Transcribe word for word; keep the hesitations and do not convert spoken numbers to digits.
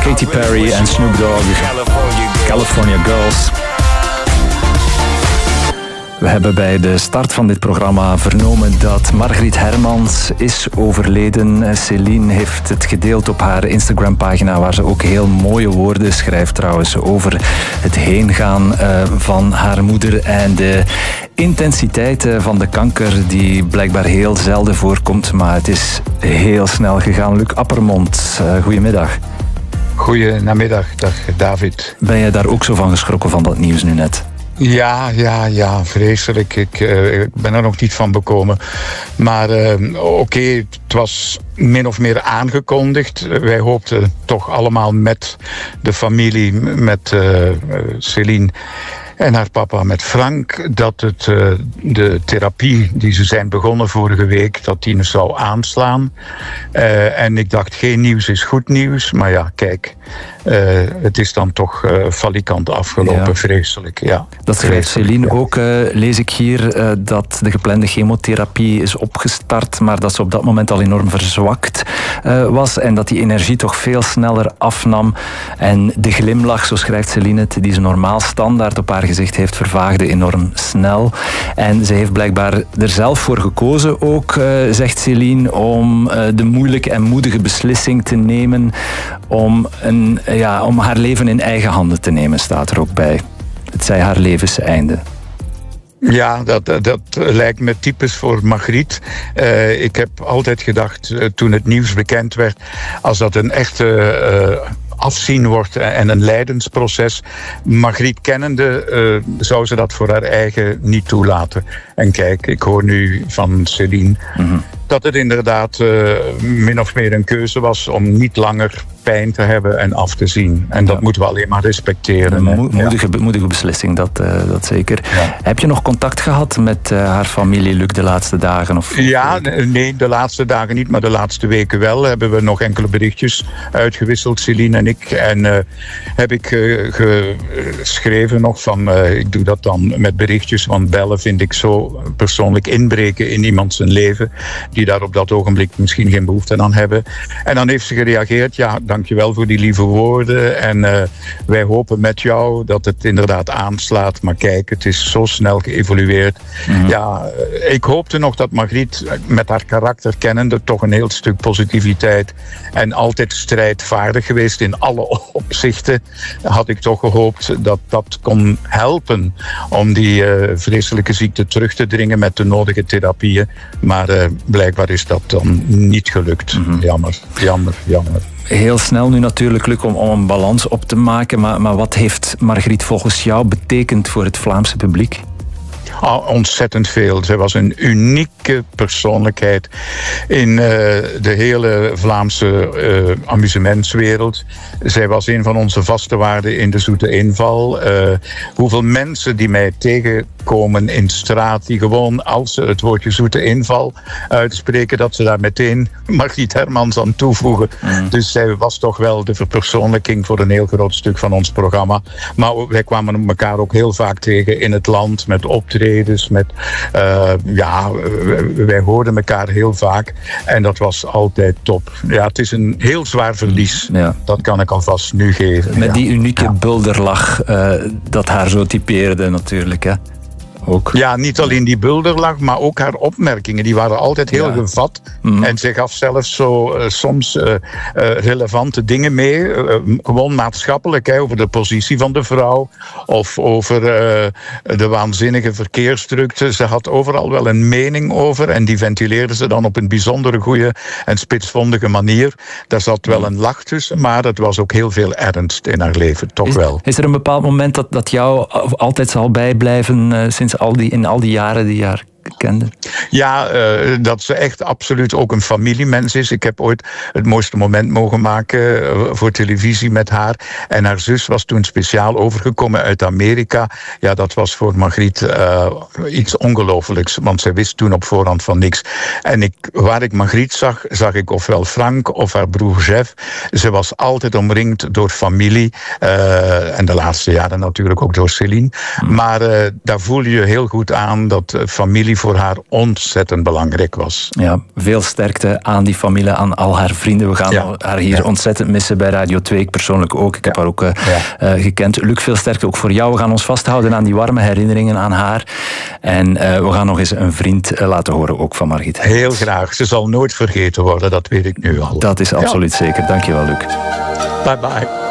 Katy Perry en Snoop Dogg, California Girls. We hebben bij de start van dit programma vernomen dat Margriet Hermans is overleden. Céline heeft het gedeeld op haar Instagram-pagina, waar ze ook heel mooie woorden schrijft trouwens over het heengaan van haar moeder en de intensiteit van de kanker die blijkbaar heel zelden voorkomt, maar het is heel snel gegaan. Luc Appermond, goedemiddag. Goedemiddag, dag David. Ben jij daar ook zo van geschrokken van dat nieuws nu net? Ja, ja, ja, vreselijk. Ik, uh, ik ben er nog niet van bekomen. Maar uh, oké, okay, het was min of meer aangekondigd. Wij hoopten toch allemaal met de familie, met uh, Céline en haar papa met Frank, dat het, uh, de therapie die ze zijn begonnen vorige week, dat die zou aanslaan. Uh, en ik dacht, geen nieuws is goed nieuws. Maar ja, kijk, uh, het is dan toch uh, falikant afgelopen, ja. Vreselijk. Ja. Dat schrijft Céline ja. ook, uh, lees ik hier, uh, dat de geplande chemotherapie is opgestart, maar dat ze op dat moment al enorm verzwakt uh, was en dat die energie toch veel sneller afnam. En de glimlach, zo schrijft Céline het, die ze normaal standaard op haar gezicht heeft, vervaagde enorm snel. En ze heeft blijkbaar er zelf voor gekozen ook, uh, zegt Céline, om uh, de moeilijke en moedige beslissing te nemen om, een, uh, ja, om haar leven in eigen handen te nemen, staat er ook bij. Het zij haar levenseinde. Ja, dat, dat lijkt me typisch voor Margriet. Uh, ik heb altijd gedacht, uh, toen het nieuws bekend werd, als dat een echte Uh, afzien wordt en een lijdensproces. Margriet kennende uh, zou ze dat voor haar eigen niet toelaten. En kijk, ik hoor nu van Céline mm-hmm. dat het inderdaad uh, min of meer een keuze was om niet langer pijn te hebben en af te zien. En dat ja. moeten we alleen maar respecteren. Een mo- moedige, ja. moedige beslissing, dat, uh, dat zeker. Ja. Heb je nog contact gehad met uh, haar familie, Luc, de laatste dagen? Of, ja, nee, de laatste dagen niet, maar de laatste weken wel. Hebben we nog enkele berichtjes uitgewisseld, Céline en ik. En uh, heb ik uh, geschreven nog van, uh, ik doe dat dan met berichtjes, want bellen vind ik zo persoonlijk inbreken in iemand zijn leven, die daar op dat ogenblik misschien geen behoefte aan hebben. En dan heeft ze gereageerd, ja, dankjewel voor die lieve woorden. En uh, wij hopen met jou dat het inderdaad aanslaat. Maar kijk, het is zo snel geëvolueerd. Mm-hmm. Ja, ik hoopte nog dat Margriet met haar karakter kennende toch een heel stuk positiviteit en altijd strijdvaardig geweest in alle opzichten. Had ik toch gehoopt dat dat kon helpen om die uh, vreselijke ziekte terug te dringen met de nodige therapieën. Maar uh, blijkbaar is dat dan niet gelukt. Mm-hmm. Jammer, jammer, jammer. Heel snel nu natuurlijk, Luc, om, om een balans op te maken. Maar, maar wat heeft Margriet volgens jou betekend voor het Vlaamse publiek? Oh, ontzettend veel. Zij was een unieke persoonlijkheid in uh, de hele Vlaamse uh, amusementswereld. Zij was een van onze vaste waarden in de Zoete Inval. Uh, hoeveel mensen die mij tegenkomen in de straat, die gewoon als ze het woordje Zoete Inval uitspreken, dat ze daar meteen Margriet Hermans aan toevoegen. Mm. Dus zij was toch wel de verpersoonlijking voor een heel groot stuk van ons programma. Maar wij kwamen elkaar ook heel vaak tegen in het land met optreden. Met, uh, ja, wij hoorden elkaar heel vaak en dat was altijd top. Ja, het is een heel zwaar verlies. Ja. Dat kan ik alvast nu geven. Met ja. die unieke ja. bulderlach uh, dat haar zo typeerde natuurlijk, hè? Ook. Ja, niet alleen die bulderlach, maar ook haar opmerkingen. Die waren altijd heel ja. gevat. Mm-hmm. En ze gaf zelfs zo uh, soms uh, uh, relevante dingen mee. Uh, gewoon maatschappelijk, hè, over de positie van de vrouw. Of over uh, de waanzinnige verkeersdrukte. Ze had overal wel een mening over. En die ventileerde ze dan op een bijzondere goede en spitsvondige manier. Daar zat wel een lach tussen, maar het was ook heel veel ernst in haar leven. Toch is, wel. Is er een bepaald moment dat, dat jou altijd zal bijblijven uh, sinds Al die, in al die jaren die je haar kende? Ja, uh, dat ze echt absoluut ook een familiemens is. Ik heb ooit het mooiste moment mogen maken uh, voor televisie met haar. En haar zus was toen speciaal overgekomen uit Amerika. Ja, dat was voor Margriet uh, iets ongelooflijks. Want zij wist toen op voorhand van niks. En ik, waar ik Margriet zag, zag ik ofwel Frank of haar broer Jeff. Ze was altijd omringd door familie. Uh, en de laatste jaren natuurlijk ook door Céline. Hmm. Maar uh, daar voel je heel goed aan dat uh, familie familie voor haar ontzettend belangrijk was. Ja, veel sterkte aan die familie, aan al haar vrienden. We gaan ja. haar hier ja. ontzettend missen bij Radio twee. Ik persoonlijk ook. Ik heb ja. haar ook uh, ja. uh, gekend. Luc, veel sterkte ook voor jou. We gaan ons vasthouden aan die warme herinneringen aan haar. En uh, we gaan nog eens een vriend uh, laten horen, ook van Margriet Heyrickx. Heel graag. Ze zal nooit vergeten worden, dat weet ik nu al. Dat is absoluut ja. zeker. Dankjewel, Luc. Bye bye.